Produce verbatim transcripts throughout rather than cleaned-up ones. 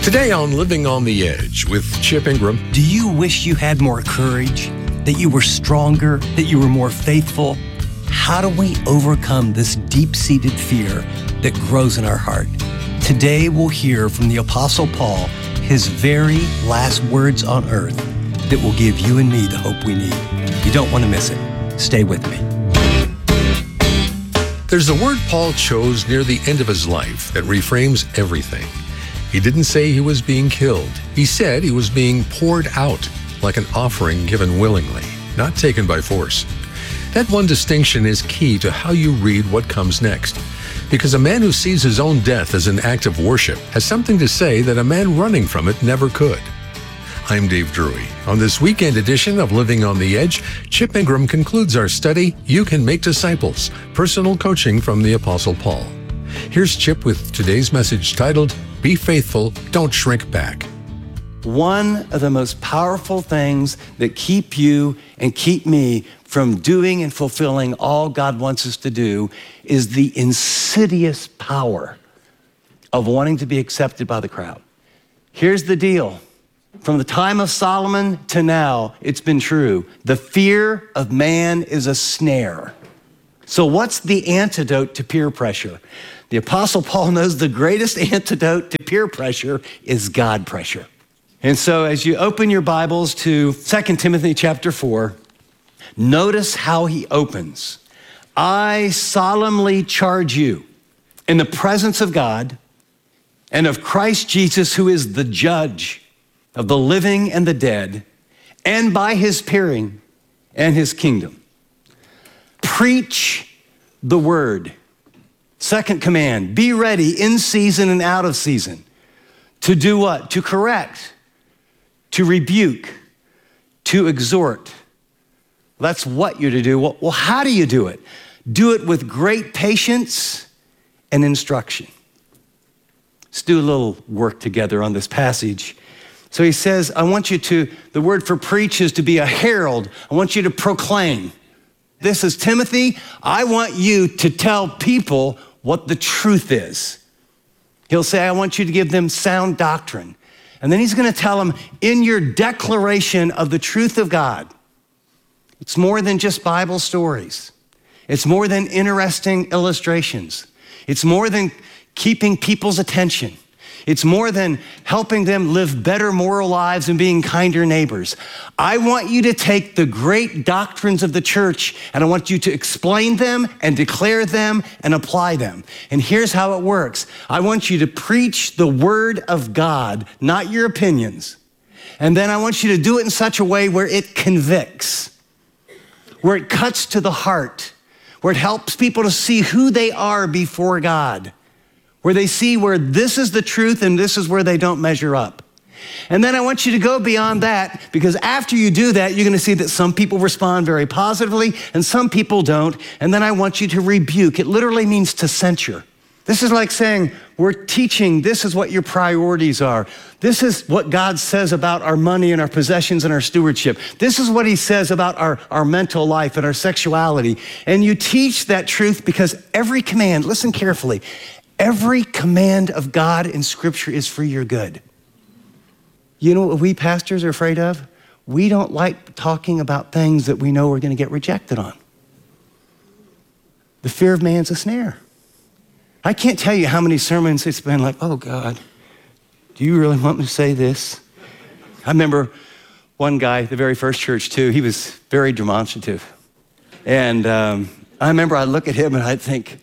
Today on Living on the Edge with Chip Ingram. Do you wish you had more courage? That you were stronger? That you were more faithful? How do we overcome this deep-seated fear that grows in our heart? Today we'll hear from the Apostle Paul his very last words on earth that will give you and me the hope we need. You don't want to miss it. Stay with me. There's a word Paul chose near the end of his life that reframes everything. He didn't say he was being killed. He said he was being poured out, like an offering given willingly, not taken by force. That one distinction is key to how you read what comes next, because a man who sees his own death as an act of worship has something to say that a man running from it never could. I'm Dave Drury. On this weekend edition of Living on the Edge, Chip Ingram concludes our study, You Can Make Disciples, Personal Coaching from the Apostle Paul. Here's Chip with today's message titled, Be Faithful, Don't Shrink Back. One of the most powerful things that keep you and keep me from doing and fulfilling all God wants us to do is the insidious power of wanting to be accepted by the crowd. Here's the deal. From the time of Solomon to now, it's been true. The fear of man is a snare. So what's the antidote to peer pressure? The Apostle Paul knows the greatest antidote to peer pressure is God pressure. And so as you open your Bibles to Second Timothy chapter four, notice how he opens. I solemnly charge you in the presence of God and of Christ Jesus, who is the judge of the living and the dead, and by his appearing and his kingdom. Preach the word. Second command, be ready in season and out of season. To do what? To correct, to rebuke, to exhort. That's what you're to do. Well, well, how do you do it? Do it with great patience and instruction. Let's do a little work together on this passage. So he says, I want you to, the word for preach is to be a herald. I want you to proclaim. This is Timothy. I want you to tell people what the truth is. He'll say, I want you to give them sound doctrine. And then he's going to tell them, in your declaration of the truth of God, it's more than just Bible stories. It's more than interesting illustrations. It's more than keeping people's attention. It's more than helping them live better moral lives and being kinder neighbors. I want you to take the great doctrines of the church and I want you to explain them and declare them and apply them. And here's how it works. I want you to preach the word of God, not your opinions. And then I want you to do it in such a way where it convicts, where it cuts to the heart, where it helps people to see who they are before God, where they see where this is the truth and this is where they don't measure up. And then I want you to go beyond that, because after you do that, you're gonna see that some people respond very positively and some people don't. And then I want you to rebuke. It literally means to censure. This is like saying, we're teaching, this is what your priorities are. This is what God says about our money and our possessions and our stewardship. This is what he says about our, our mental life and our sexuality. And you teach that truth because every command, listen carefully, every command of God in Scripture is for your good. You know what we pastors are afraid of? We don't like talking about things that we know we're going to get rejected on. The fear of man's a snare. I can't tell you how many sermons it's been like, oh God, do you really want me to say this? I remember one guy, the very first church too, he was very demonstrative. And um, I remember I'd look at him and I'd think,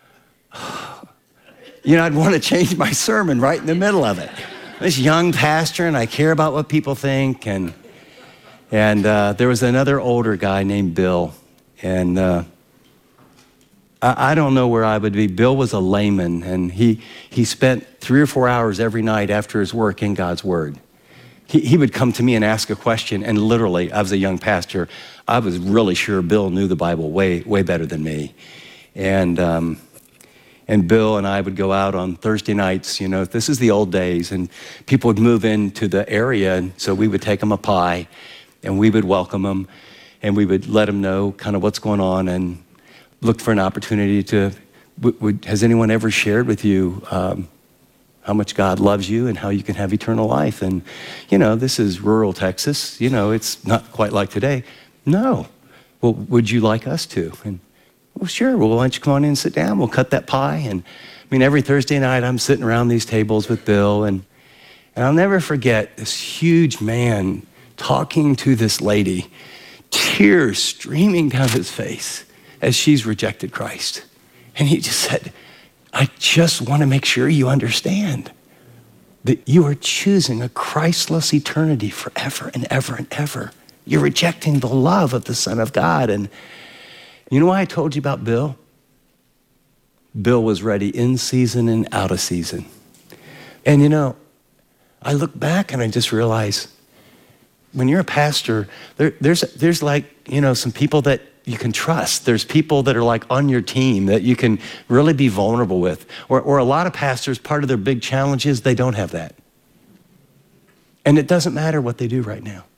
you know, I'd want to change my sermon right in the middle of it. This young pastor, and I care about what people think. And and uh, there was another older guy named Bill. And uh, I, I don't know where I would be. Bill was a layman, and he, he spent three or four hours every night after his work in God's Word. He, he would come to me and ask a question, and literally, I was a young pastor, I was really sure Bill knew the Bible way, way better than me. And... Um, And Bill and I would go out on Thursday nights, you know, this is the old days, and people would move into the area, and so we would take them a pie, and we would welcome them, and we would let them know kind of what's going on, and look for an opportunity to, w- would, has anyone ever shared with you um, how much God loves you and how you can have eternal life. And, you know, this is rural Texas. You know, it's not quite like today. No. Well, would you like us to? And, well, sure. Well, why don't you come on in and sit down? We'll cut that pie. And, I mean, every Thursday night I'm sitting around these tables with Bill. And, and I'll never forget this huge man talking to this lady, tears streaming down his face as she's rejected Christ. And he just said, I just want to make sure you understand that you are choosing a Christless eternity forever and ever and ever. You're rejecting the love of the Son of God. And you know why I told you about Bill? Bill was ready in season and out of season. And you know, I look back and I just realize when you're a pastor, there, there's, there's like, you know, some people that you can trust. There's people that are like on your team that you can really be vulnerable with. Or, or a lot of pastors, part of their big challenge is they don't have that. And it doesn't matter what they do right now.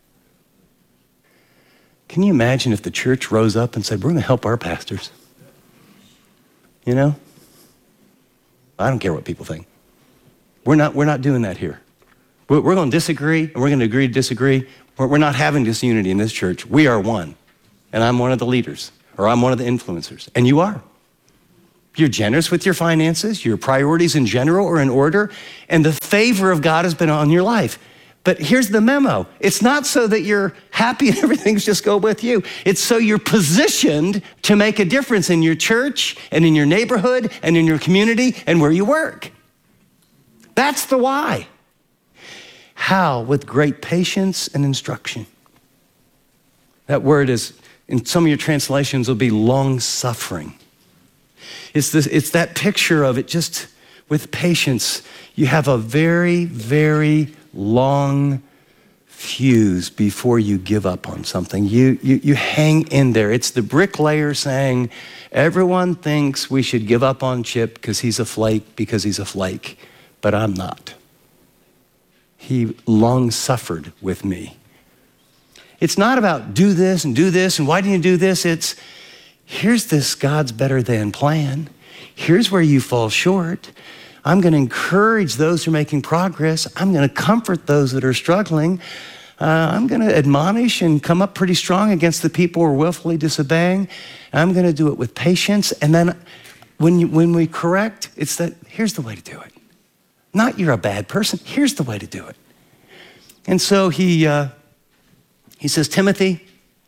Can you imagine if the church rose up and said, we're going to help our pastors? You know? I don't care what people think. We're not, we're not doing that here. We're, we're going to disagree, and we're going to agree to disagree. We're, we're not having disunity in this church. We are one. And I'm one of the leaders, or I'm one of the influencers, and you are. You're generous with your finances, your priorities in general are in order, and the favor of God has been on your life. But here's the memo. It's not so that you're happy and everything's just go with you. It's so you're positioned to make a difference in your church and in your neighborhood and in your community and where you work. That's the why. How? With great patience and instruction. That word is, in some of your translations, will be long-suffering. It's, this, it's that picture of it just with patience. You have a very, very long fuse before you give up on something. You, you, you hang in there. It's the bricklayer saying, everyone thinks we should give up on Chip because he's a flake, because he's a flake, but I'm not. He long suffered with me. It's not about do this and do this and why didn't you do this? It's here's this God's better than plan. Here's where you fall short. I'm going to encourage those who are making progress. I'm going to comfort those that are struggling. Uh, I'm going to admonish and come up pretty strong against the people who are willfully disobeying. I'm going to do it with patience. And then when, you, when we correct, it's that here's the way to do it. Not you're a bad person. Here's the way to do it. And so he, uh, he says, Timothy,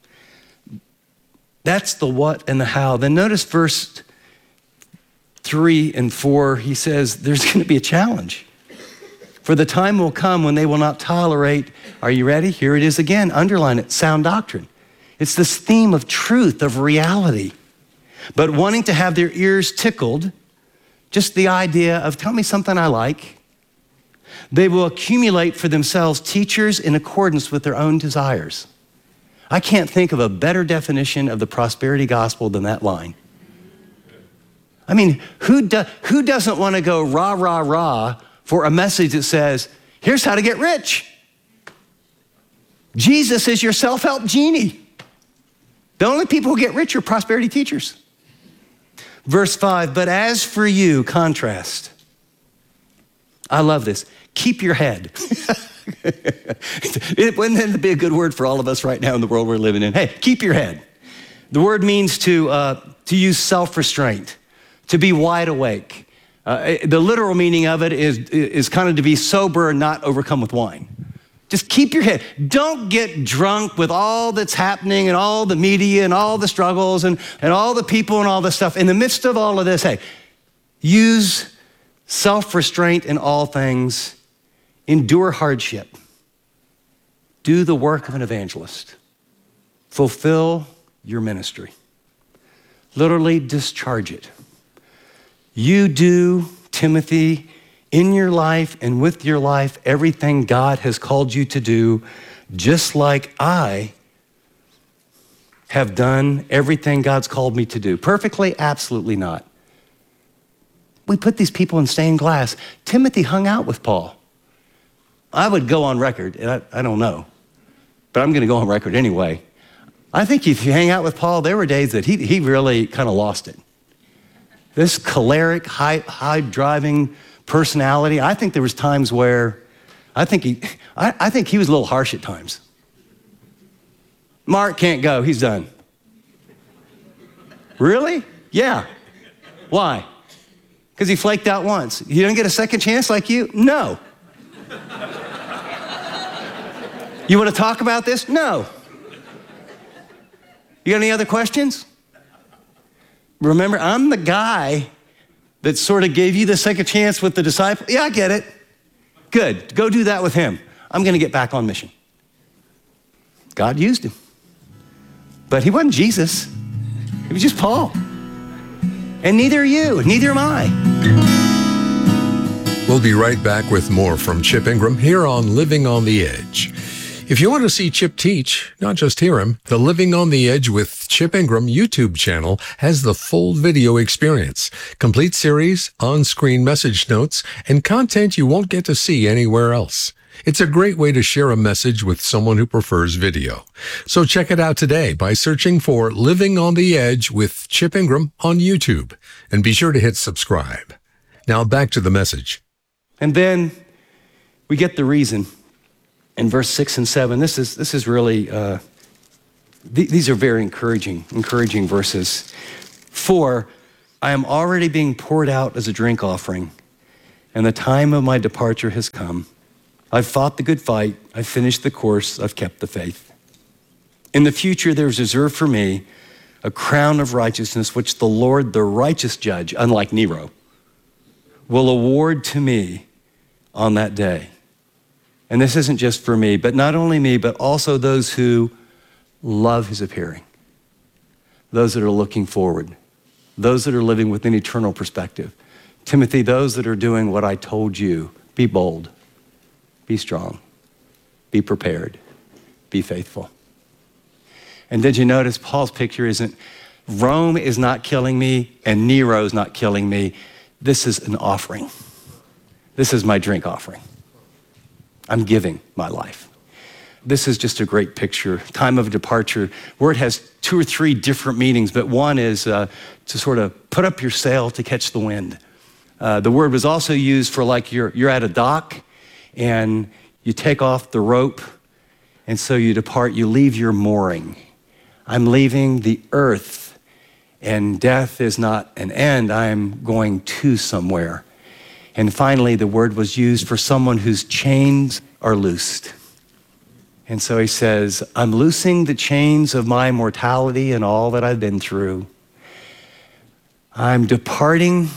that's the what and the how. Then notice verse three and four, he says, there's going to be a challenge. For the time will come when they will not tolerate, are you ready? Here it is again, underline it, sound doctrine. It's this theme of truth, of reality, but wanting to have their ears tickled, just the idea of tell me something I like. They will accumulate for themselves teachers in accordance with their own desires. I can't think of a better definition of the prosperity gospel than that line. I mean, who, do, who doesn't want to go rah, rah, rah for a message that says, here's how to get rich. Jesus is your self-help genie. The only people who get rich are prosperity teachers. Verse five, but as for you, contrast. I love this. Keep your head. It wouldn't that be a good word for all of us right now in the world we're living in? Hey, keep your head. The word means to, uh, to use self-restraint. To be wide awake. Uh, the literal meaning of it is, is kind of to be sober and not overcome with wine. Just keep your head. Don't get drunk with all that's happening and all the media and all the struggles and, and all the people and all this stuff. In the midst of all of this, hey, use self-restraint in all things. Endure hardship. Do the work of an evangelist. Fulfill your ministry. Literally discharge it. You do, Timothy, in your life and with your life, everything God has called you to do, just like I have done everything God's called me to do. Perfectly? Absolutely not. We put these people in stained glass. Timothy hung out with Paul. I would go on record, and I, I don't know, but I'm going to go on record anyway. I think if you hang out with Paul, there were days that he, he really kind of lost it. This choleric, high, high driving personality. I think there was times where I think he, I, I think he was a little harsh at times. Mark can't go, he's done. Really? Yeah. Why? Because he flaked out once. He didn't get a second chance like you? No. You want to talk about this? No. You got any other questions? Remember, I'm the guy that sort of gave you the second chance with the disciple. Yeah, I get it. Good. Go do that with him. I'm going to get back on mission. God used him. But he wasn't Jesus. He was just Paul. And neither are you, neither am I. We'll be right back with more from Chip Ingram here on Living on the Edge. If you want to see Chip teach, not just hear him, the Living on the Edge with Chip Ingram YouTube channel has the full video experience, complete series, on-screen message notes, and content you won't get to see anywhere else. It's a great way to share a message with someone who prefers video. So check it out today by searching for Living on the Edge with Chip Ingram on YouTube. And be sure to hit subscribe. Now back to the message. And then we get the reason in verse six and seven. This is, this is really, uh, th- these are very encouraging, encouraging verses. For I am already being poured out as a drink offering, and the time of my departure has come. I've fought the good fight, I've finished the course, I've kept the faith. In the future, there is reserved for me a crown of righteousness, which the Lord, the righteous judge, unlike Nero, will award to me on that day. And this isn't just for me, but not only me, but also those who love his appearing, those that are looking forward, those that are living with an eternal perspective. Timothy, those that are doing what I told you, be bold, be strong, be prepared, be faithful. And did you notice Paul's picture isn't, Rome is not killing me and Nero's not killing me. This is an offering. This is my drink offering. I'm giving my life. This is just a great picture. Time of departure. Word has two or three different meanings, but one is uh, to sort of put up your sail to catch the wind. Uh, the word was also used for like you're, you're at a dock and you take off the rope and so you depart, you leave your mooring. I'm leaving the earth and death is not an end. I'm going to somewhere. And finally, the word was used for someone whose chains are loosed. And so he says, I'm loosing the chains of my mortality and all that I've been through. I'm departing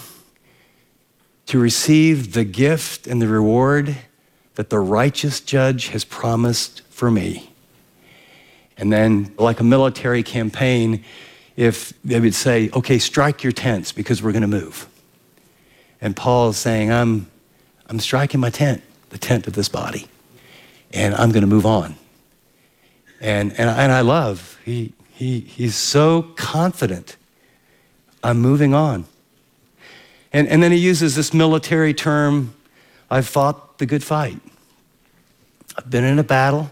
to receive the gift and the reward that the righteous judge has promised for me. And then, like a military campaign, if they would say, okay, strike your tents because we're going to move. And Paul is saying, I'm, I'm striking my tent, the tent of this body, and I'm going to move on. And, and, and I love, he, he, he's so confident, I'm moving on. And, and then he uses this military term, I've fought the good fight. I've been in a battle.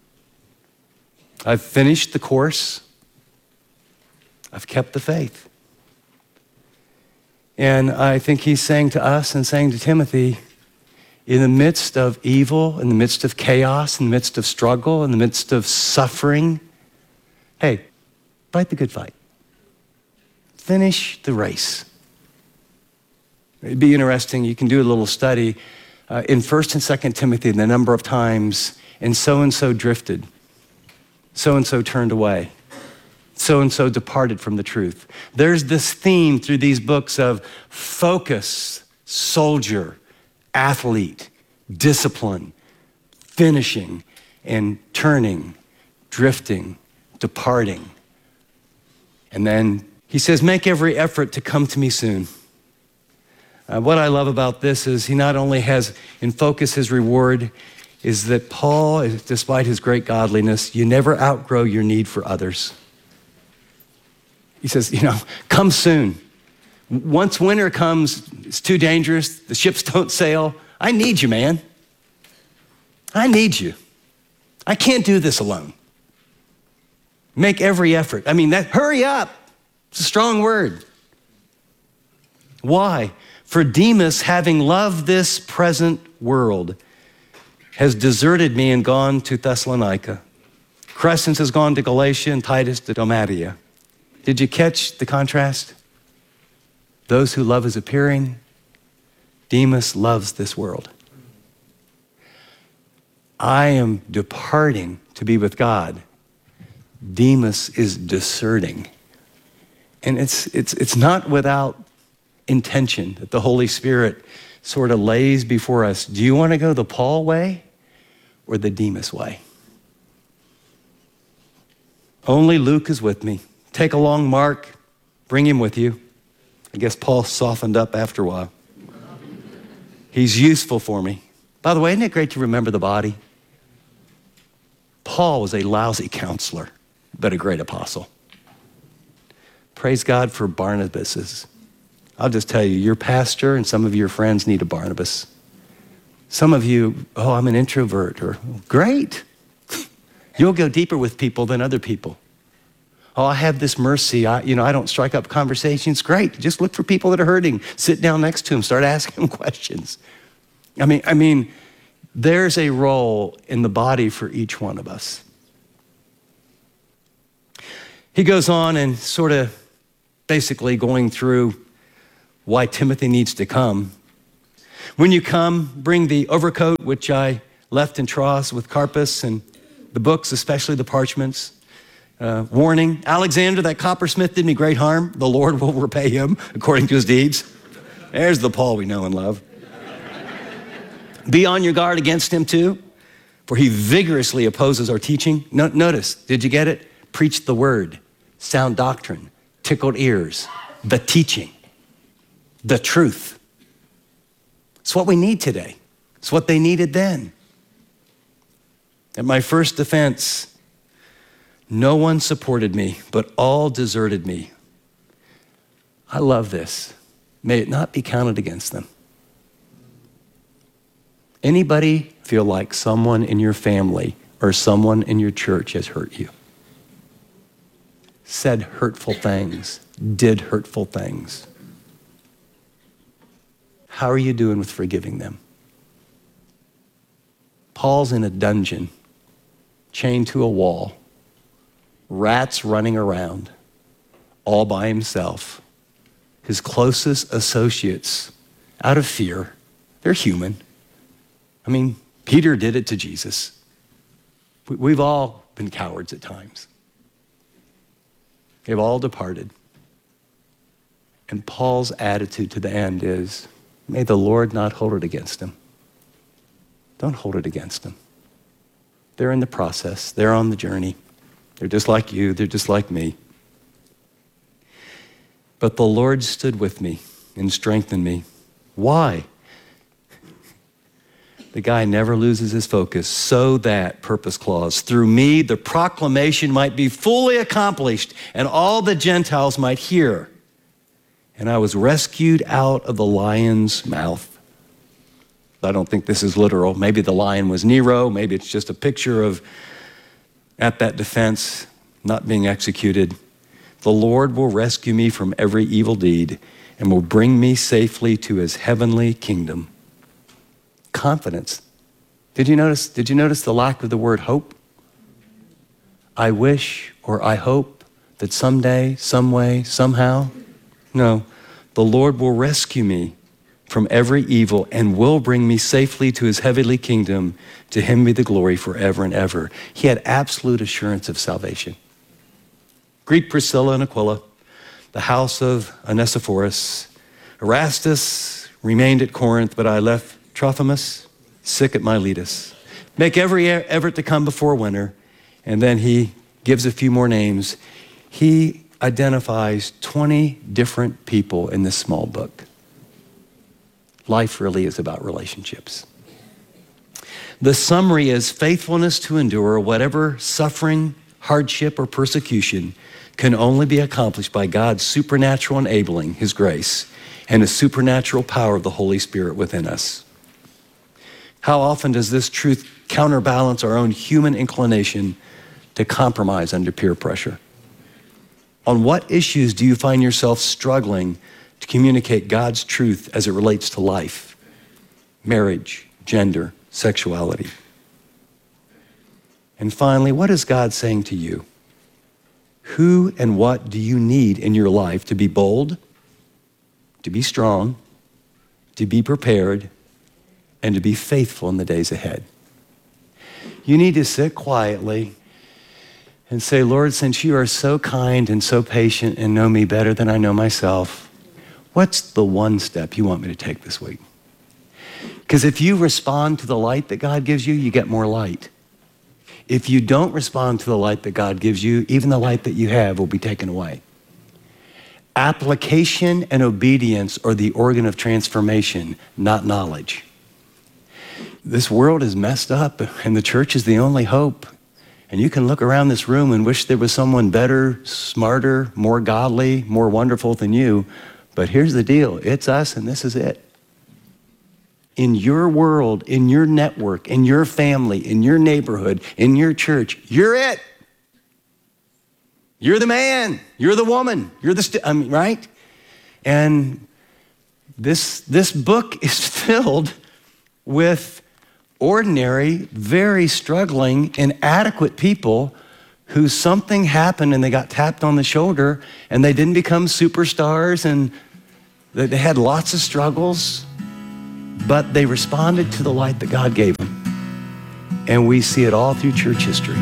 I've finished the course. I've kept the faith. And I think he's saying to us and saying to Timothy, in the midst of evil, in the midst of chaos, in the midst of struggle, in the midst of suffering, hey, fight the good fight. Finish the race. It'd be interesting, you can do a little study uh, in First and Second Timothy, the number of times, and so-and-so drifted, so-and-so turned away, so-and-so departed from the truth. There's this theme through these books of focus, soldier, athlete, discipline, finishing, and turning, drifting, departing. And then he says, make every effort to come to me soon. Uh, what I love about this is he not only has in focus his reward, is that Paul, despite his great godliness, you never outgrow your need for others. He says, you know, come soon. Once winter comes, it's too dangerous, the ships don't sail. I need you, man. I need you. I can't do this alone. Make every effort. I mean, that hurry up. It's a strong word. Why? For Demas, having loved this present world, has deserted me and gone to Thessalonica. Crescens has gone to Galatia and Titus to Dalmatia. Did you catch the contrast? Those who love is appearing. Demas loves this world. I am departing to be with God. Demas is deserting. And it's, it's, it's not without intention that the Holy Spirit sort of lays before us. Do you want to go the Paul way or the Demas way? Only Luke is with me. Take along Mark, bring him with you. I guess Paul softened up after a while. He's useful for me. By the way, isn't it great to remember the body? Paul was a lousy counselor, but a great apostle. Praise God for Barnabases. I'll just tell you, your pastor and some of your friends need a Barnabas. Some of you, oh, I'm an introvert, or great. You'll go deeper with people than other people. Oh, I have this mercy. I, you know, I don't strike up conversations. Great. Just look for people that are hurting. Sit down next to them. Start asking them questions. I mean, I mean, there's a role in the body for each one of us. He goes on and sort of basically going through why Timothy needs to come. When you come, bring the overcoat, which I left in Troas with Carpus, and the books, especially the parchments. Uh, warning, Alexander, that coppersmith did me great harm. The Lord will repay him according to his deeds. There's the Paul we know and love. Be on your guard against him too, for he vigorously opposes our teaching. No, notice, did you get it? Preach the word, sound doctrine, tickled ears, the teaching, the truth. It's what we need today. It's what they needed then. At my first defense, no one supported me, but all deserted me. I love this. May it not be counted against them. Anybody feel like someone in your family or someone in your church has hurt you? Said hurtful things, did hurtful things. How are you doing with forgiving them? Paul's in a dungeon, chained to a wall, rats running around, all by himself. His closest associates, out of fear, they're human. I mean, Peter did it to Jesus. We've all been cowards at times. They've all departed. And Paul's attitude to the end is, may the Lord not hold it against him. Don't hold it against them. They're in the process. They're on the journey. They're just like you. They're just like me. But the Lord stood with me and strengthened me. Why? The guy never loses his focus, so that, purpose clause, through me the proclamation might be fully accomplished and all the Gentiles might hear. And I was rescued out of the lion's mouth. I don't think this is literal. Maybe the lion was Nero. Maybe it's just a picture of, at that defense, not being executed. The Lord will rescue me from every evil deed and will bring me safely to his heavenly kingdom. Confidence. Did you notice, did you notice the lack of the word hope? I wish or I hope that someday, some way, somehow. No, the Lord will rescue me from every evil and will bring me safely to his heavenly kingdom. To him be the glory forever and ever. He had absolute assurance of salvation. Greet Priscilla and Aquila, the house of Onesiphorus. Erastus remained at Corinth, but I left Trophimus sick at Miletus. Make every effort to come before winter. And then he gives a few more names. He identifies twenty different people in this small book. Life really is about relationships. The summary is faithfulness to endure whatever suffering, hardship, or persecution can only be accomplished by God's supernatural enabling, his grace, and the supernatural power of the Holy Spirit within us. How often does this truth counterbalance our own human inclination to compromise under peer pressure? On what issues do you find yourself struggling to communicate God's truth as it relates to life, marriage, gender, sexuality. And finally, what is God saying to you? Who and what do you need in your life to be bold, to be strong, to be prepared, and to be faithful in the days ahead? You need to sit quietly and say, Lord, since you are so kind and so patient and know me better than I know myself, what's the one step you want me to take this week? Because if you respond to the light that God gives you, you get more light. If you don't respond to the light that God gives you, even the light that you have will be taken away. Application and obedience are the organ of transformation, not knowledge. This world is messed up, and the church is the only hope. And you can look around this room and wish there was someone better, smarter, more godly, more wonderful than you. But here's the deal. It's us, and this is it. In your world, in your network, in your family, in your neighborhood, in your church, you're it. You're the man. You're the woman. You're the, st- I mean, right? And this, this book is filled with ordinary, very struggling, inadequate people who something happened and they got tapped on the shoulder and they didn't become superstars and they had lots of struggles, but they responded to the light that God gave them. And we see it all through church history.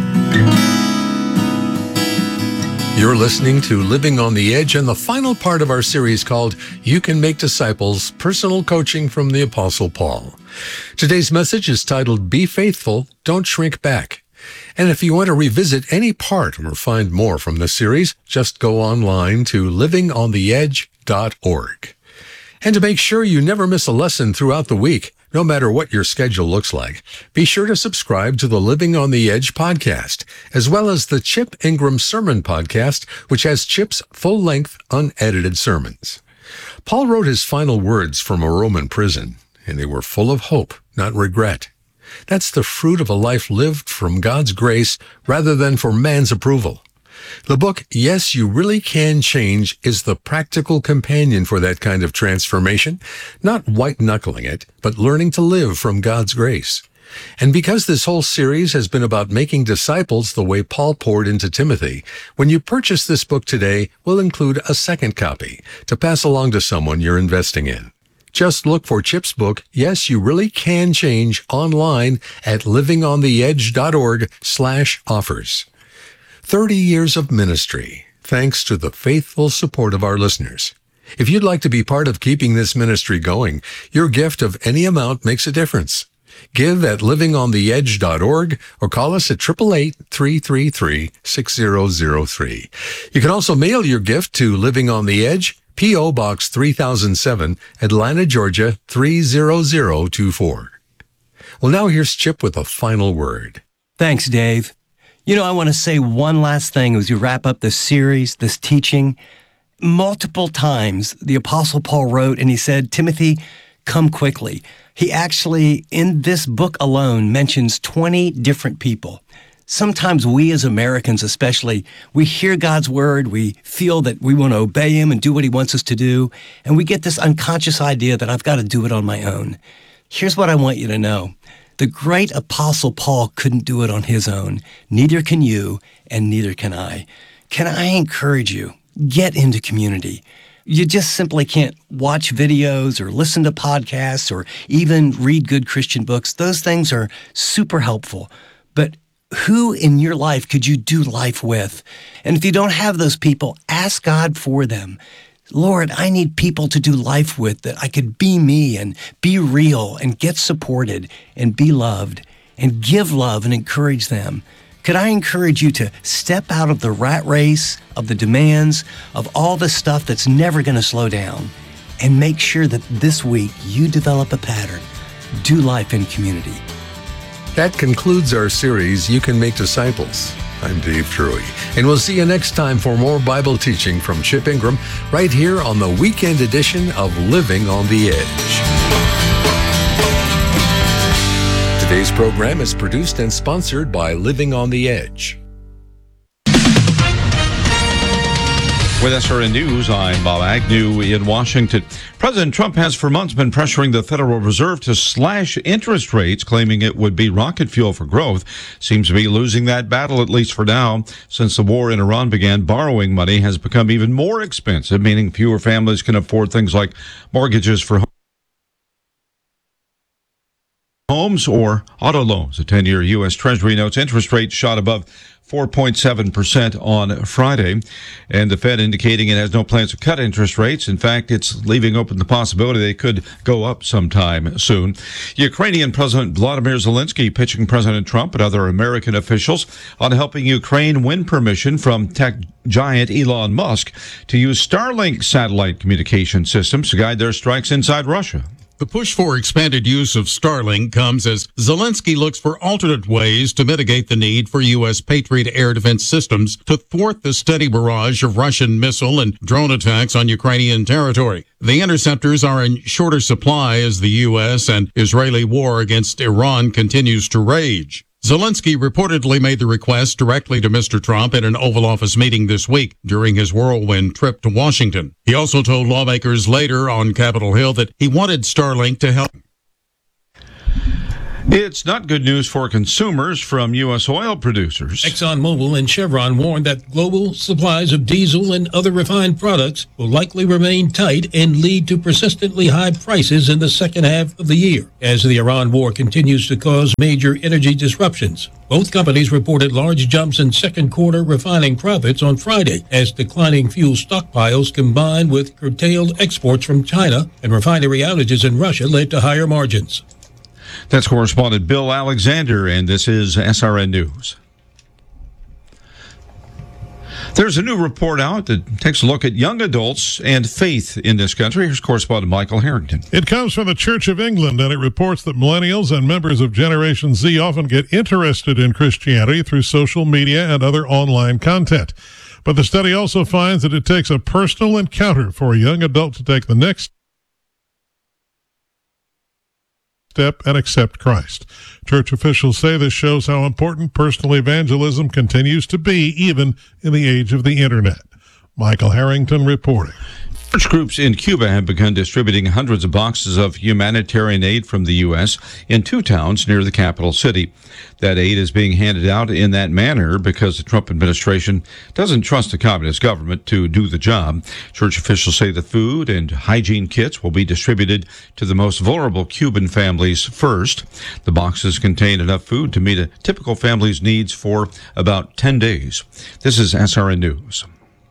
You're listening to Living on the Edge and the final part of our series called You Can Make Disciples, Personal Coaching from the Apostle Paul. Today's message is titled, Be Faithful, Don't Shrink Back. And if you want to revisit any part or find more from this series, just go online to living on the edge dot org. And to make sure you never miss a lesson throughout the week, no matter what your schedule looks like, be sure to subscribe to the Living on the Edge podcast, as well as the Chip Ingram Sermon Podcast, which has Chip's full-length, unedited sermons. Paul wrote his final words from a Roman prison, and they were full of hope, not regret. That's the fruit of a life lived from God's grace rather than for man's approval. The book, Yes, You Really Can Change, is the practical companion for that kind of transformation, not white-knuckling it, but learning to live from God's grace. And because this whole series has been about making disciples the way Paul poured into Timothy, when you purchase this book today, we'll include a second copy to pass along to someone you're investing in. Just look for Chip's book, Yes, You Really Can Change, online at living on the edge dot org slash offers. thirty years of ministry, thanks to the faithful support of our listeners. If you'd like to be part of keeping this ministry going, your gift of any amount makes a difference. Give at living on the edge dot org or call us at eight eight eight, three three three, six zero zero three. You can also mail your gift to Living on the Edge, P O. Box three thousand seven, Atlanta, Georgia, three zero zero two four. Well, now here's Chip with a final word. Thanks, Dave. You know, I want to say one last thing as we wrap up this series, this teaching. Multiple times, the Apostle Paul wrote and he said, Timothy, come quickly. He actually, in this book alone, mentions twenty different people. Sometimes we as Americans especially, we hear God's word, we feel that we want to obey him and do what he wants us to do, and we get this unconscious idea that I've got to do it on my own. Here's what I want you to know. The great Apostle Paul couldn't do it on his own. Neither can you, and neither can I. Can I encourage you? Get into community. You just simply can't watch videos or listen to podcasts or even read good Christian books. Those things are super helpful. But who in your life could you do life with? And if you don't have those people, ask God for them. Lord, I need people to do life with that I could be me and be real and get supported and be loved and give love and encourage them. Could I encourage you to step out of the rat race, of the demands, of all the stuff that's never going to slow down, and make sure that this week you develop a pattern. Do life in community. That concludes our series, You Can Make Disciples. I'm Dave Truey, and we'll see you next time for more Bible teaching from Chip Ingram right here on the weekend edition of Living on the Edge. Today's program is produced and sponsored by Living on the Edge. With S R N News, I'm Bob Agnew in Washington. President Trump has for months been pressuring the Federal Reserve to slash interest rates, claiming it would be rocket fuel for growth. Seems to be losing that battle, at least for now. Since the war in Iran began, borrowing money has become even more expensive, meaning fewer families can afford things like mortgages for homes or auto loans. A ten-year U S Treasury notes interest rate shot above four point seven percent on Friday, and the Fed indicating it has no plans to cut interest rates. In fact, it's leaving open the possibility they could go up sometime soon. Ukrainian President Vladimir Zelensky pitching President Trump and other American officials on helping Ukraine win permission from tech giant Elon Musk to use Starlink satellite communication systems to guide their strikes inside Russia. The push for expanded use of Starlink comes as Zelensky looks for alternate ways to mitigate the need for U S Patriot air defense systems to thwart the steady barrage of Russian missile and drone attacks on Ukrainian territory. The interceptors are in shorter supply as the U S and Israeli war against Iran continues to rage. Zelensky reportedly made the request directly to Mister Trump at an Oval Office meeting this week during his whirlwind trip to Washington. He also told lawmakers later on Capitol Hill that he wanted Starlink to help. It's not good news for consumers from U S oil producers. ExxonMobil and Chevron warned that global supplies of diesel and other refined products will likely remain tight and lead to persistently high prices in the second half of the year as the Iran war continues to cause major energy disruptions. Both companies reported large jumps in second quarter refining profits on Friday as declining fuel stockpiles combined with curtailed exports from China and refinery outages in Russia led to higher margins. That's correspondent Bill Alexander, and this is S R N News. There's a new report out that takes a look at young adults and faith in this country. Here's correspondent Michael Harrington. It comes from the Church of England, and it reports that millennials and members of Generation Z often get interested in Christianity through social media and other online content. But the study also finds that it takes a personal encounter for a young adult to take the next step and accept Christ. Church officials say this shows how important personal evangelism continues to be, even in the age of the internet. Michael Harrington reporting. Church groups in Cuba have begun distributing hundreds of boxes of humanitarian aid from the U S in two towns near the capital city. That aid is being handed out in that manner because the Trump administration doesn't trust the communist government to do the job. Church officials say the food and hygiene kits will be distributed to the most vulnerable Cuban families first. The boxes contain enough food to meet a typical family's needs for about ten days. This is S R N News.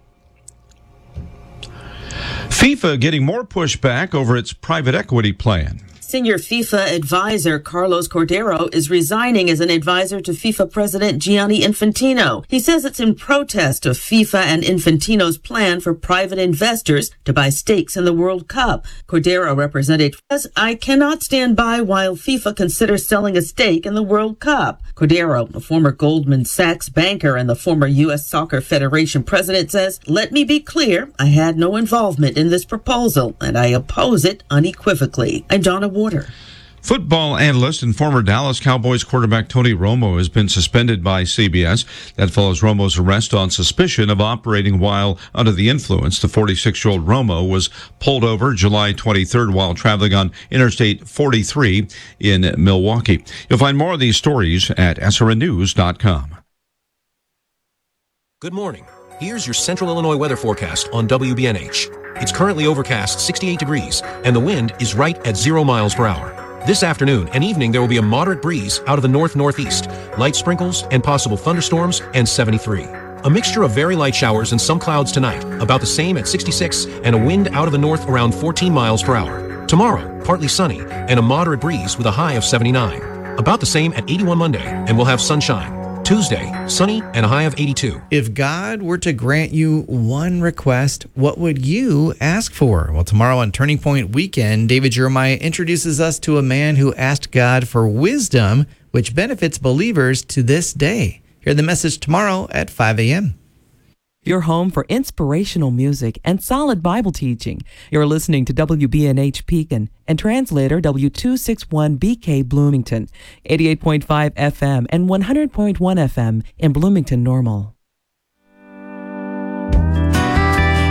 FIFA getting more pushback over its private equity plan. Senior FIFA advisor Carlos Cordero is resigning as an advisor to FIFA President Gianni Infantino. He says it's in protest of FIFA and Infantino's plan for private investors to buy stakes in the World Cup. Cordero represented says, I cannot stand by while FIFA considers selling a stake in the World Cup. Cordero, a former Goldman Sachs banker and the former U S Soccer Federation president, says, let me be clear, I had no involvement in this proposal and I oppose it unequivocally. I'm Donna Water. Football analyst and former Dallas Cowboys quarterback Tony Romo has been suspended by C B S. That follows Romo's arrest on suspicion of operating while under the influence. The forty-six-year-old Romo was pulled over July twenty-third while traveling on Interstate forty-three in Milwaukee. You'll find more of these stories at S R N news dot com. Good morning. Here's your Central Illinois weather forecast on W B N H. It's currently overcast, sixty-eight degrees, and the wind is right at zero miles per hour. This afternoon and evening, there will be a moderate breeze out of the north-northeast, light sprinkles and possible thunderstorms, and seventy-three. A mixture of very light showers and some clouds tonight, about the same at sixty-six, and a wind out of the north around fourteen miles per hour. Tomorrow, partly sunny and a moderate breeze with a high of seventy-nine. About the same at eighty-one Monday, and we'll have sunshine. Tuesday, sunny and a high of eighty-two. If God were to grant you one request, what would you ask for? Well, tomorrow on Turning Point Weekend, David Jeremiah introduces us to a man who asked God for wisdom, which benefits believers to this day. Hear the message tomorrow at five a.m. Your home for inspirational music and solid Bible teaching. You're listening to W B N H Pekin and translator W two sixty-one B K Bloomington, eighty-eight point five F M and one hundred point one F M in Bloomington Normal.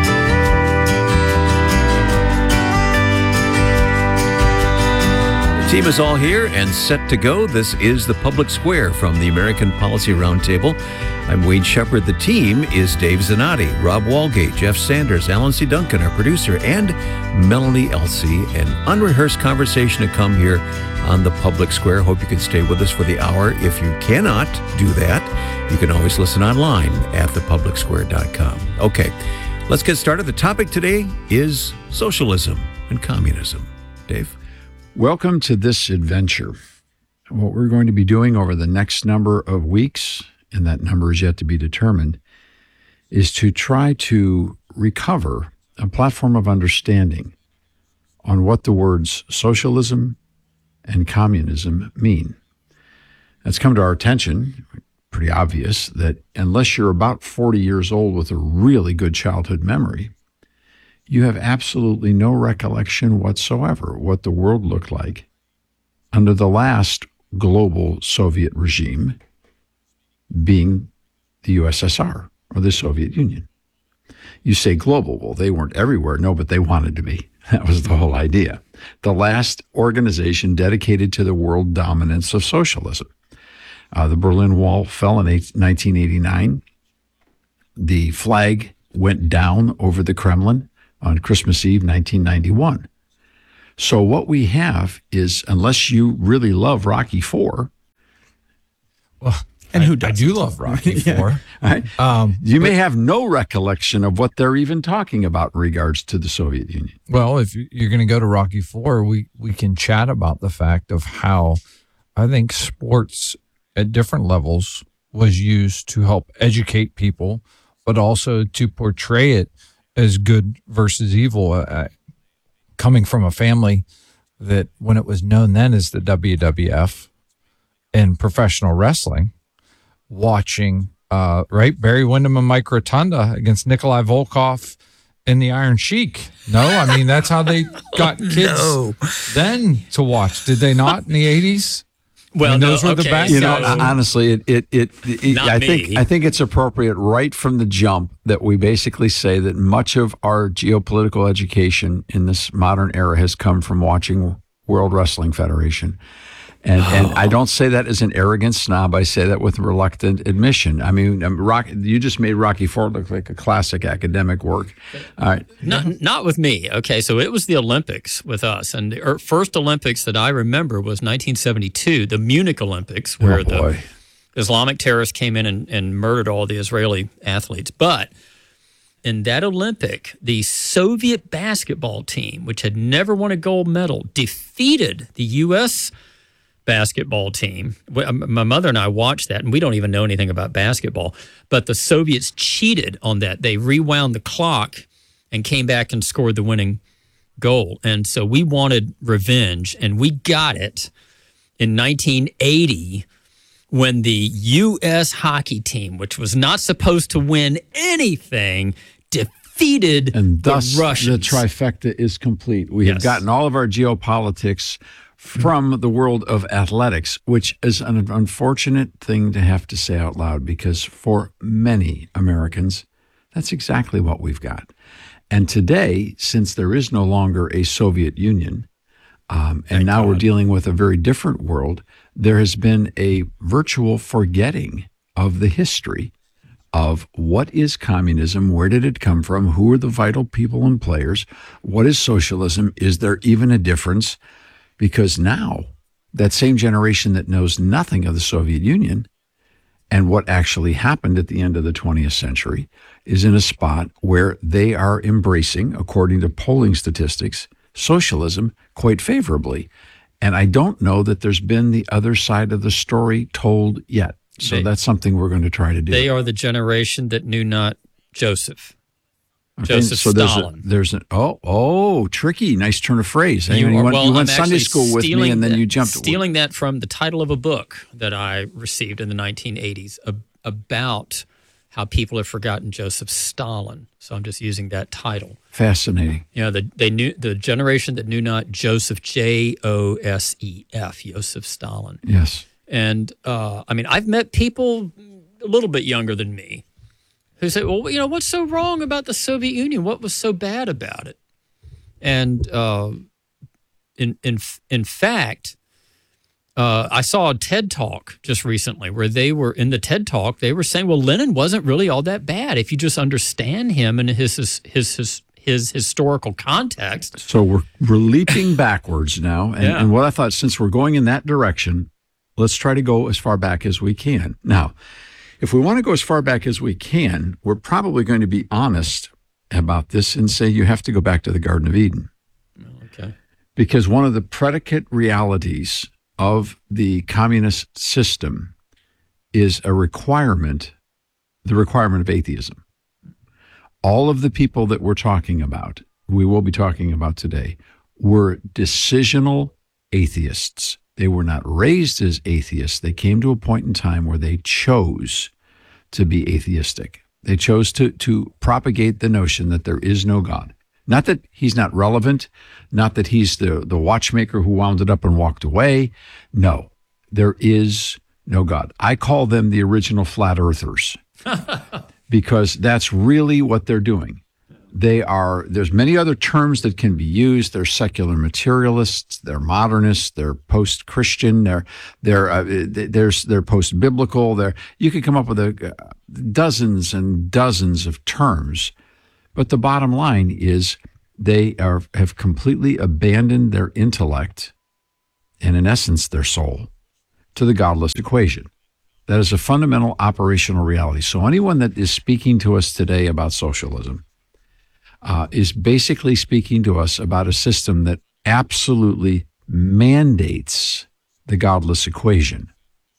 Team is all here and set to go. This is the Public Square from the American Policy Roundtable. I'm Wade Shepard. The team is Dave Zanotti, Rob Walgate, Jeff Sanders, Alan C. Duncan, our producer, and Melanie Elsey. An unrehearsed conversation to come here on the Public Square. Hope you can stay with us for the hour. If you cannot do that, you can always listen online at the public square dot com. Okay, let's get started. The topic today is socialism and communism. Dave? Welcome to this adventure. What we're going to be doing over the next number of weeks, and that number is yet to be determined, is to try to recover a platform of understanding on what the words socialism and communism mean. It's come to our attention, pretty obvious, that unless you're about forty years old with a really good childhood memory, you have absolutely no recollection whatsoever what the world looked like under the last global Soviet regime, being the U S S R or the Soviet Union. You say global. Well, they weren't everywhere. No, but they wanted to be. That was the whole idea. The last organization dedicated to the world dominance of socialism. Uh, the Berlin Wall fell in nineteen eighty-nine. The flag went down over the Kremlin on Christmas Eve, nineteen ninety-one. So what we have is, unless you really love Rocky Four, well, and I, who doesn't? I do love Rocky Yeah. Four. Right? Um, you may have no recollection of what they're even talking about in regards to the Soviet Union. Well, if you're going to go to Rocky Four, we we can chat about the fact of how I think sports at different levels was used to help educate people, but also to portray it as good versus evil. Uh, coming from a family that, when it was known then as the W W F and professional wrestling, watching uh, right Barry Windham and Mike Rotunda against Nikolai Volkov and the Iron Sheik. No, I mean that's how they got kids No. then to watch. Did they not in the eighties? Well, I mean, no, those were the okay, best. You know, So- honestly, it it it, it Not I me. think I think it's appropriate right from the jump that we basically say that much of our geopolitical education in this modern era has come from watching World Wrestling Federation. And Oh. and I don't say that as an arrogant snob. I say that with reluctant admission. I mean, um, Rock, you just made Rocky Four look like a classic academic work. All right. Not, not with me. Okay, so it was the Olympics with us, and the er- first Olympics that I remember was nineteen seventy-two, the Munich Olympics, where Oh, the boy. Islamic terrorists came in and, and murdered all the Israeli athletes. But in that Olympic, the Soviet basketball team, which had never won a gold medal, defeated the U S basketball team. We- My mother and I watched that, and we don't even know anything about basketball, but the Soviets cheated on that. They rewound the clock and came back and scored the winning goal. And so we wanted revenge, and we got it in nineteen eighty when the U S hockey team, which was not supposed to win anything, defeated And thus, the Russians. the trifecta is complete. We have Yes. gotten all of our geopolitics from the world of athletics, which is an unfortunate thing to have to say out loud, because for many Americans, that's exactly what we've got. And today, since there is no longer a Soviet Union, um, and now we're dealing with a very different world, there has been a virtual forgetting of the history of what is communism, where did it come from, who are the vital people and players, what is socialism, is there even a difference? Because now that same generation that knows nothing of the Soviet Union and what actually happened at the end of the twentieth century is in a spot where they are embracing, according to polling statistics, socialism quite favorably. And I don't know that there's been the other side of the story told yet. So They- that's something we're going to try to do. They are the generation that knew not Joseph. Okay, Joseph so there's a, Stalin. there's an oh oh tricky, nice turn of phrase. You You, are- went, well, you went I'm Sunday actually school with me, stealing and then that- you jumped. Stealing that from the title of a book that I received in the nineteen eighties ab- about how people have forgotten Joseph Stalin. So I'm just using that title. Fascinating. You know, the, they knew the generation that knew not Joseph, J O S E F, Joseph Stalin. Yes. And uh, I mean, I've met people a little bit younger than me who say, well, you know, what's so wrong about the Soviet Union? What was so bad about it? And uh, in in in fact, Uh, I saw a TED Talk just recently where they were in the TED Talk. They were saying, well, Lenin wasn't really all that bad if you just understand him and his his his his, his historical context. So we're we're leaping backwards now, and, Yeah. and what I thought, since we're going in that direction, let's try to go as far back as we can. Now, if we want to go as far back as we can, we're probably going to be honest about this and say you have to go back to the Garden of Eden. Okay. Because one of the predicate realities of the communist system is a requirement, the requirement of atheism. All of the people that we're talking about, we will be talking about today, were decisional atheists. They were not raised as atheists. They came to a point in time where they chose to be atheistic. They chose to, to propagate the notion that there is no God. Not that he's not relevant, not that he's the, the watchmaker who wound it up and walked away. No, there is no God. I call them the original flat earthers because that's really what they're doing. They are, there's many other terms that can be used. They're secular materialists, they're modernists, they're post-Christian, they're, they're, uh, there's, they're post-biblical. They're, you could come up with a, uh, dozens and dozens of terms. But the bottom line is they are, have completely abandoned their intellect and, in essence, their soul to the godless equation. That is a fundamental operational reality. So anyone that is speaking to us today about socialism uh, is basically speaking to us about a system that absolutely mandates the godless equation.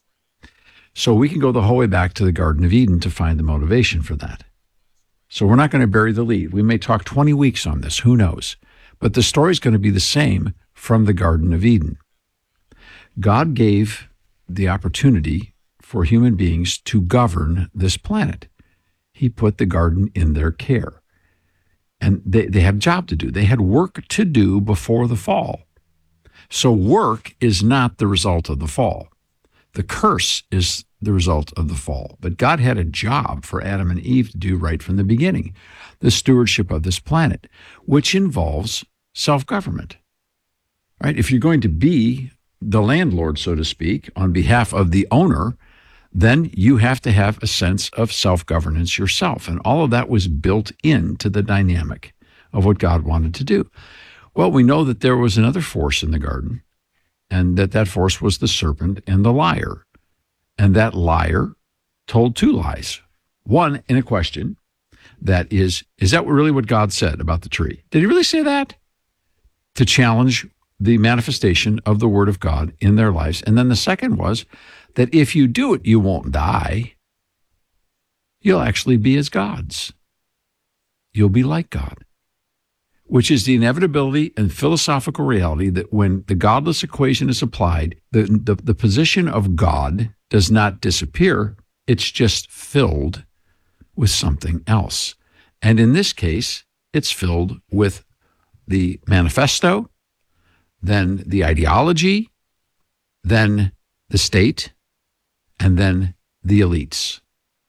So we can go the whole way back to the Garden of Eden to find the motivation for that. So we're not going to bury the lead. We may talk twenty weeks on this, who knows? But the story is going to be the same from the Garden of Eden. God gave the opportunity for human beings to govern this planet. He put the garden in their care. And they, they had a job to do. They had work to do before the fall. So work is not the result of the fall. The curse is the result of the fall. But God had a job for Adam and Eve to do right from the beginning, the stewardship of this planet, which involves self-government. Right? If you're going to be the landlord, so to speak, on behalf of the owner, then you have to have a sense of self-governance yourself. And all of that was built into the dynamic of what God wanted to do. Well, we know that there was another force in the garden, and that that force was the serpent and the liar. And that liar told two lies. One, in a question that is, is that really what God said about the tree? Did he really say that? To challenge the manifestation of the word of God in their lives. And then the second was that if you do it, you won't die. You'll actually be as gods. You'll be like God, which is the inevitability and philosophical reality that when the godless equation is applied, the, the, the position of God does not disappear. It's just filled with something else. And in this case, it's filled with the manifesto, then the ideology, then the state, and then the elites.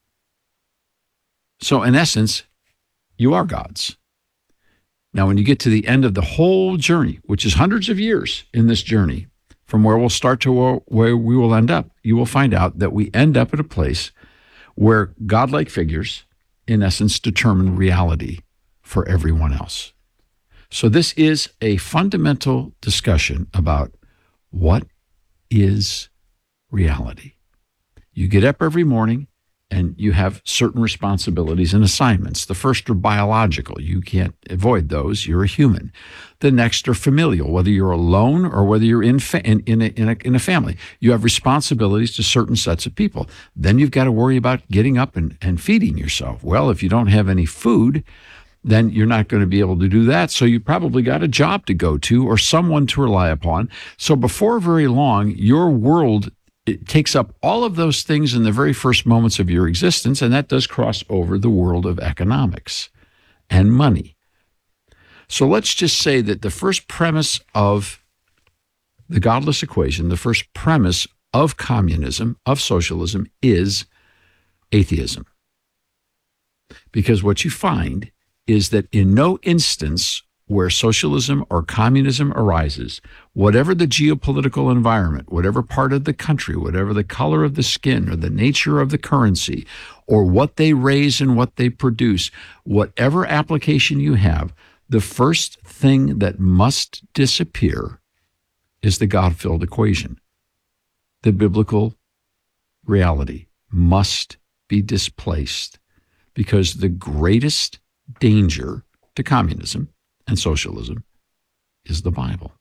So in essence, you are gods. Now, when you get to the end of the whole journey, which is hundreds of years in this journey, from where we'll start to where we will end up, you will find out that we end up at a place where godlike figures, in essence, determine reality for everyone else. So this is a fundamental discussion about what is reality. You get up every morning and you have certain responsibilities and assignments. The first are biological. You can't avoid those. You're a human. The next are familial, whether you're alone or whether you're in, fa- in, in, a, in, a, in a family. You have responsibilities to certain sets of people. Then you've got to worry about getting up and, and feeding yourself. Well, if you don't have any food, then you're not going to be able to do that. So you probably got a job to go to or someone to rely upon. So before very long, your world, it takes up all of those things in the very first moments of your existence, and that does cross over the world of economics and money. So let's just say that the first premise of the godless equation, the first premise of communism, of socialism, is atheism. Because what you find is that in no instance where socialism or communism arises, whatever the geopolitical environment, whatever part of the country, whatever the color of the skin or the nature of the currency, or what they raise and what they produce, whatever application you have, the first thing that must disappear is the God-filled equation. The biblical reality must be displaced because the greatest danger to communism and socialism is the Bible.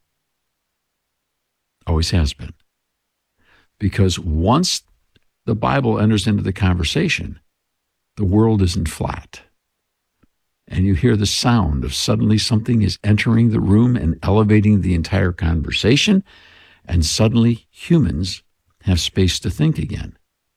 Always has been. Because once the Bible enters into the conversation, the world isn't flat. And you hear the sound of suddenly something is entering the room and elevating the entire conversation, and suddenly humans have space to think again.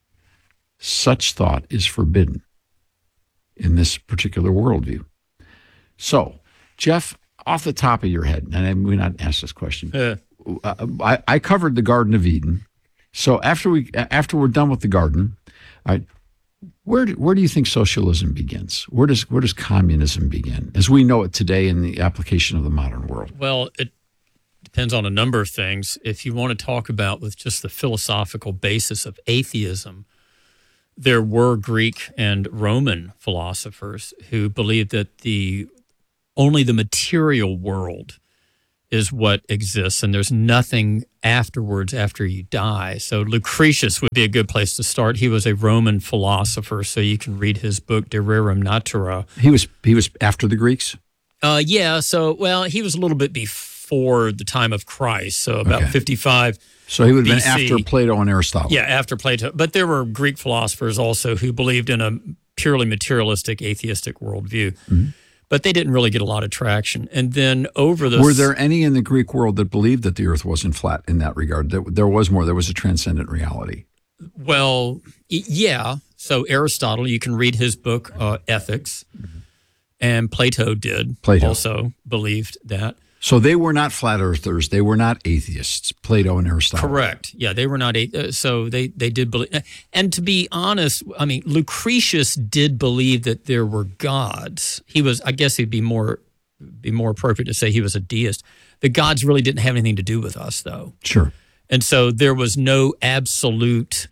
Such thought is forbidden in this particular worldview. So, Jeff, off the top of your head, and I may not ask this question, Yeah. uh, I, I covered the Garden of Eden. So after we after we're done with the garden, all right, where do, where do you think socialism begins? Where does where does communism begin, as we know it today in the application of the modern world? Well, it depends on a number of things. If you want to talk about with just the philosophical basis of atheism, there were Greek and Roman philosophers who believed that the only the material world is what exists, and there's nothing afterwards after you die. So Lucretius would be a good place to start. He was a Roman philosopher, so you can read his book De Rerum Natura. He was he was after the Greeks? Uh, yeah, so, well, he was a little bit before the time of Christ, so about Okay. fifty-five So he would have B C. been after Plato and Aristotle. Yeah, after Plato. But there were Greek philosophers also who believed in a purely materialistic, atheistic worldview. Mm-hmm. But they didn't really get a lot of traction. And then over the... Were there any in the Greek world that believed that the earth wasn't flat in that regard? There, there was more. There was a transcendent reality. Well, y- yeah. So Aristotle, you can read his book, uh, Ethics. And Plato did Plato. also believed that. So they were not flat earthers. They were not atheists, Plato and Aristotle. Correct. Yeah, they were not a, uh, so they they did believe. And to be honest, I mean, Lucretius did believe that there were gods. He was, I guess, he'd be more be more appropriate to say he was a deist. The gods really didn't have anything to do with us, though. Sure. And so there was no absolute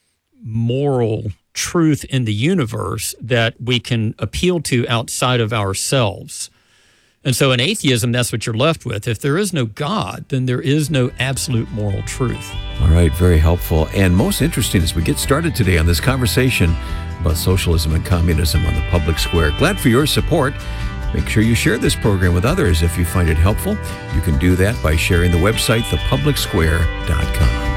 moral truth in the universe that we can appeal to outside of ourselves. And so in atheism, that's what you're left with. If there is no God, then there is no absolute moral truth. All right, very helpful and most interesting as we get started today on this conversation about socialism and communism on the public square. Glad for your support. Make sure you share this program with others if you find it helpful. You can do that by sharing the website, the public square dot com.